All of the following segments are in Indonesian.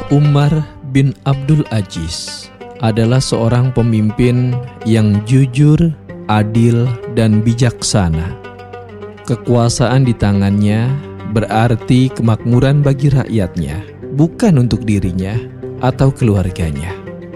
Umar bin Abdul Aziz adalah seorang pemimpin yang jujur, adil, dan bijaksana. Kekuasaan di tangannya berarti kemakmuran bagi rakyatnya, bukan untuk dirinya atau keluarganya.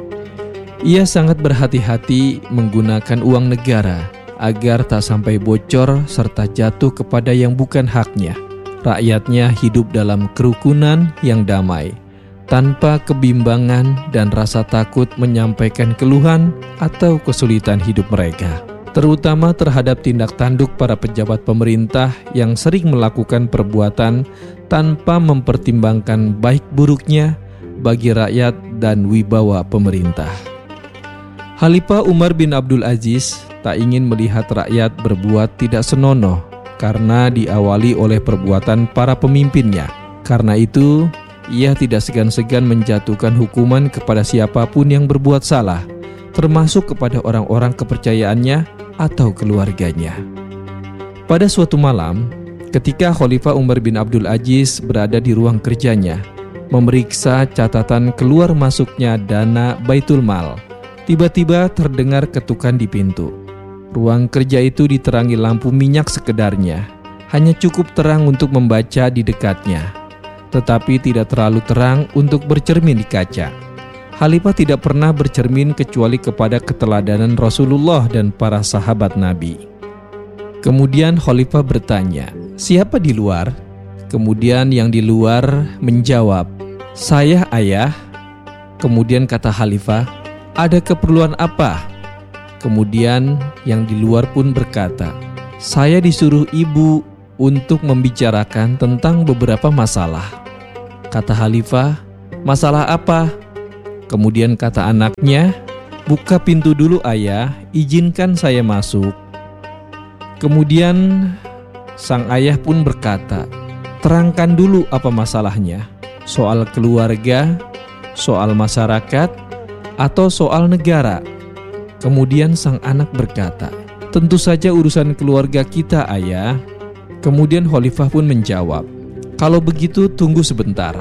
Ia sangat berhati-hati menggunakan uang negara agar tak sampai bocor serta jatuh kepada yang bukan haknya. Rakyatnya hidup dalam kerukunan yang damai, tanpa kebimbangan dan rasa takut menyampaikan keluhan atau kesulitan hidup mereka, terutama terhadap tindak tanduk para pejabat pemerintah yang sering melakukan perbuatan tanpa mempertimbangkan baik buruknya bagi rakyat dan wibawa pemerintah. Khalifah Umar bin Abdul Aziz tak ingin melihat rakyat berbuat tidak senonoh karena diawali oleh perbuatan para pemimpinnya. Karena itu, ia tidak segan-segan menjatuhkan hukuman kepada siapapun yang berbuat salah, termasuk kepada orang-orang kepercayaannya atau keluarganya. Pada suatu malam, ketika Khalifah Umar bin Abdul Aziz berada di ruang kerjanya, memeriksa catatan keluar masuknya dana Baitul Mal, tiba-tiba terdengar ketukan di pintu. Ruang kerja itu diterangi lampu minyak sekedarnya, hanya cukup terang untuk membaca di dekatnya, tetapi tidak terlalu terang untuk bercermin di kaca. Khalifah tidak pernah bercermin kecuali kepada keteladanan Rasulullah dan para sahabat Nabi. Kemudian Khalifah bertanya, "Siapa di luar?" Kemudian yang di luar menjawab, "Saya, ayah." Kemudian kata Khalifah, "Ada keperluan apa?" Kemudian yang di luar pun berkata, "Saya disuruh ibu untuk membicarakan tentang beberapa masalah." Kata Khalifah, "Masalah apa?" Kemudian kata anaknya, "Buka pintu dulu ayah, izinkan saya masuk." Kemudian sang ayah pun berkata, "Terangkan dulu apa masalahnya, soal keluarga, soal masyarakat, atau soal negara?" Kemudian sang anak berkata, "Tentu saja urusan keluarga kita, ayah." Kemudian Khalifah pun menjawab, "Kalau begitu tunggu sebentar."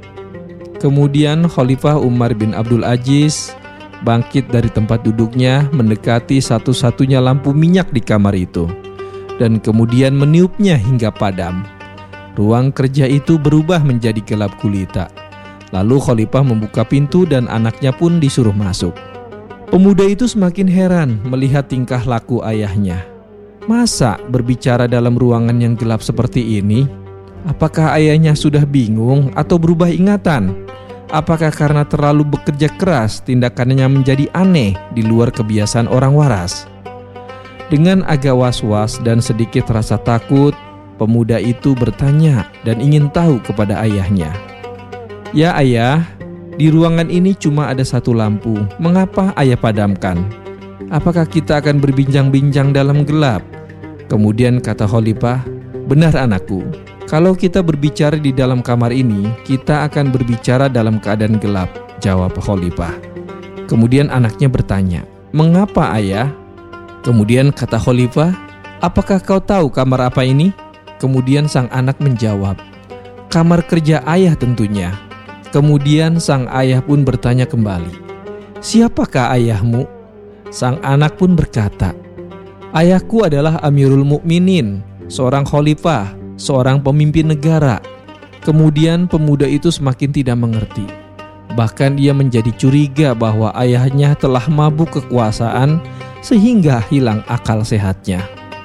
Kemudian Khalifah Umar bin Abdul Aziz bangkit dari tempat duduknya, mendekati satu-satunya lampu minyak di kamar itu, dan kemudian meniupnya hingga padam. Ruang kerja itu berubah menjadi gelap gulita. Lalu Khalifah membuka pintu dan anaknya pun disuruh masuk. Pemuda itu semakin heran melihat tingkah laku ayahnya. Masa berbicara dalam ruangan yang gelap seperti ini? Apakah ayahnya sudah bingung atau berubah ingatan? Apakah karena terlalu bekerja keras tindakannya menjadi aneh di luar kebiasaan orang waras? Dengan agak was-was dan sedikit rasa takut, pemuda itu bertanya dan ingin tahu kepada ayahnya, "Ya ayah, di ruangan ini cuma ada satu lampu. Mengapa ayah padamkan? Apakah kita akan berbincang-bincang dalam gelap?" Kemudian kata Khalifah, "Benar anakku, kalau kita berbicara di dalam kamar ini, kita akan berbicara dalam keadaan gelap," jawab Khalifah. Kemudian anaknya bertanya, "Mengapa ayah?" Kemudian kata Khalifah, "Apakah kau tahu kamar apa ini?" Kemudian sang anak menjawab, "Kamar kerja ayah tentunya." Kemudian sang ayah pun bertanya kembali, "Siapakah ayahmu?" Sang anak pun berkata, "Ayahku adalah Amirul Mukminin, seorang khalifah, seorang pemimpin negara." Kemudian pemuda itu semakin tidak mengerti. Bahkan ia menjadi curiga bahwa ayahnya telah mabuk kekuasaan sehingga hilang akal sehatnya.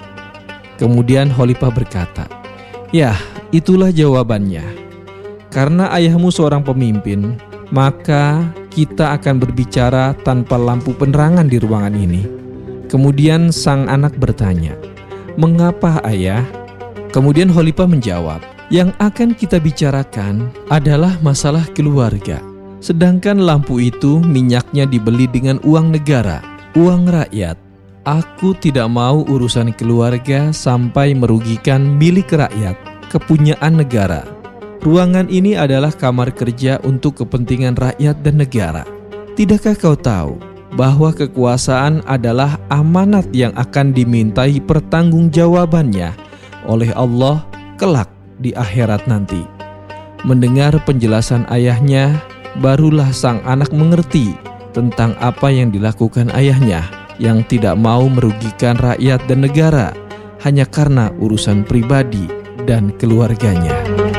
Kemudian Khalifah berkata, "Ya, itulah jawabannya. Karena ayahmu seorang pemimpin, maka kita akan berbicara tanpa lampu penerangan di ruangan ini." Kemudian sang anak bertanya, "Mengapa ayah?" Kemudian Khalifah menjawab, "Yang akan kita bicarakan adalah masalah keluarga. Sedangkan lampu itu minyaknya dibeli dengan uang negara, uang rakyat. Aku tidak mau urusan keluarga sampai merugikan milik rakyat, kepunyaan negara. Ruangan ini adalah kamar kerja untuk kepentingan rakyat dan negara. Tidakkah kau tahu bahwa kekuasaan adalah amanat yang akan dimintai pertanggungjawabannya oleh Allah kelak di akhirat nanti?" Mendengar penjelasan ayahnya, barulah sang anak mengerti tentang apa yang dilakukan ayahnya yang tidak mau merugikan rakyat dan negara hanya karena urusan pribadi dan keluarganya.